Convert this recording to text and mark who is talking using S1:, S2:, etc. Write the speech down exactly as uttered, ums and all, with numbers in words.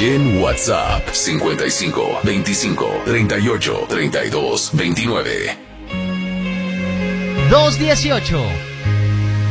S1: Guillén WhatsApp cincuenta y cinco, veinticinco, treinta y ocho, treinta y dos, veintinueve.
S2: dos dieciocho.